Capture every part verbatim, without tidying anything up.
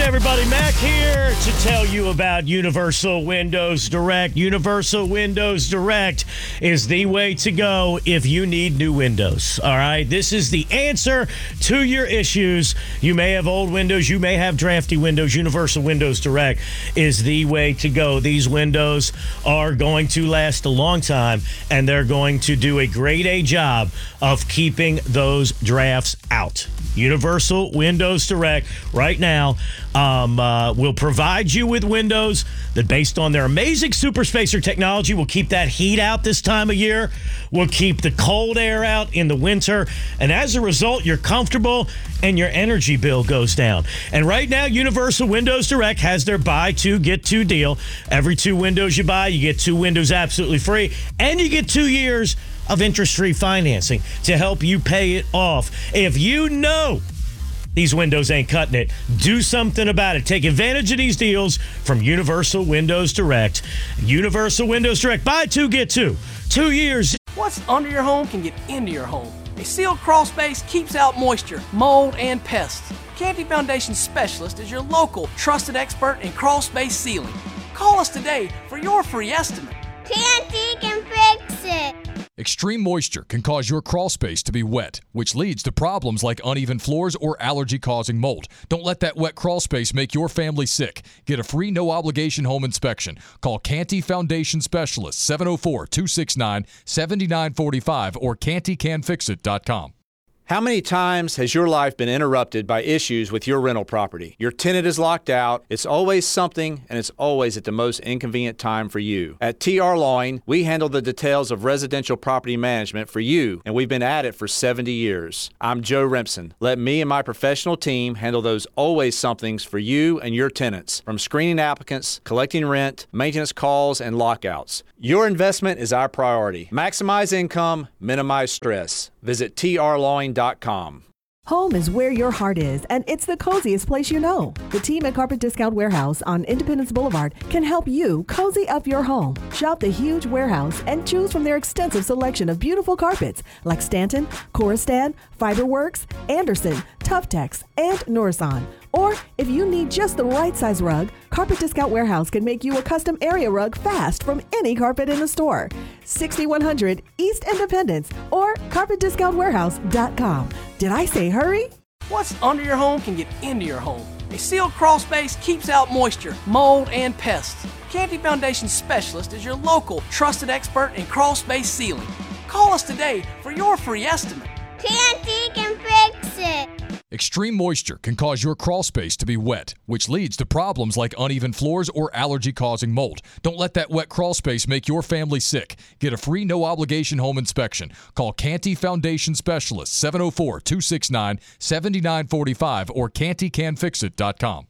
everybody. Mac here to tell you about Universal Windows Direct. Universal Windows Direct is the way to go if you need new windows. All right, this is the answer to your issues. You may have old windows, you may have drafty windows. Universal Windows Direct is the way to go. These windows are going to last a long time, and they're going to do a grade A job of keeping those drafts out. Universal Windows Direct right now um, uh, will provide you with windows that, based on their amazing super spacer technology, will keep that heat out this time of year, will keep the cold air out in the winter, and as a result, you're comfortable and your energy bill goes down. And right now, Universal Windows Direct has their buy two, get two deal. Every two windows you buy, you get two windows absolutely free, and you get two years of interest-free financing to help you pay it off. If you know these windows ain't cutting it, do something about it. Take advantage of these deals from Universal Windows Direct. Universal Windows Direct. Buy two, get two. Two years. What's under your home can get into your home. A sealed crawl space keeps out moisture, mold, and pests. Canty Foundation Specialist is your local trusted expert in crawl space sealing. Call us today for your free estimate. Canty can fix it. Extreme moisture can cause your crawl space to be wet, which leads to problems like uneven floors or allergy-causing mold. Don't let that wet crawl space make your family sick. Get a free no-obligation home inspection. Call Canty Foundation Specialist, seven oh four, two six nine, seven nine four five or canty can fix it dot com. How many times has your life been interrupted by issues with your rental property? Your tenant is locked out, it's always something, and it's always at the most inconvenient time for you. At T R Lawing, we handle the details of residential property management for you, and we've been at it for seventy years. I'm Joe Remsen. Let me and my professional team handle those always somethings for you and your tenants, from screening applicants, collecting rent, maintenance calls, and lockouts. Your investment is our priority. Maximize income, minimize stress. Visit T R lawing dot com. Home is where your heart is, and it's the coziest place you know. The team at Carpet Discount Warehouse on Independence Boulevard can help you cozy up your home. Shop the huge warehouse and choose from their extensive selection of beautiful carpets like Stanton, Coristan, Fiberworks, Anderson, Tuftex, and Norison. Or if you need just the right size rug, Carpet Discount Warehouse can make you a custom area rug fast from any carpet in the store. sixty-one hundred East Independence or carpet discount warehouse dot com. Did I say hurry? What's under your home can get into your home. A sealed crawl space keeps out moisture, mold, and pests. Canty Foundation Specialist is your local trusted expert in crawl space sealing. Call us today for your free estimate. Canty can fix it. Extreme moisture can cause your crawl space to be wet, which leads to problems like uneven floors or allergy-causing mold. Don't let that wet crawl space make your family sick. Get a free no-obligation home inspection. Call Canty Foundation Specialist, seven oh four, two six nine, seven nine four five or canty can fix it dot com.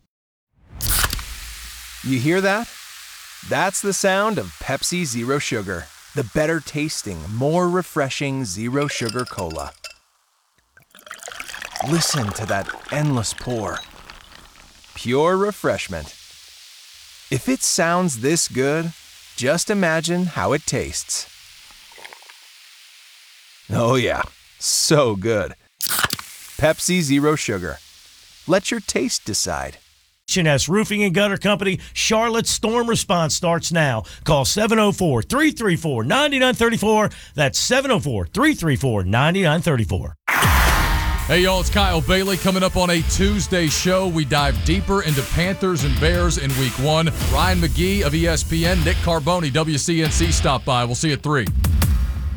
You hear that? That's the sound of Pepsi Zero Sugar, the better tasting, more refreshing Zero Sugar Cola. Listen to that endless pour. Pure refreshment. If it sounds this good, just imagine how it tastes. Oh yeah, so good. Pepsi Zero Sugar. Let your taste decide. H and S Roofing and Gutter Company, Charlotte's storm response starts now. Call seven oh four, three three four, nine nine three four. That's seven oh four, three three four, nine nine three four. Hey, y'all, it's Kyle Bailey coming up on a Tuesday show. We dive deeper into Panthers and Bears in week one. Ryan McGee of E S P N, Nick Carboni, W C N C, stop by. We'll see you at three.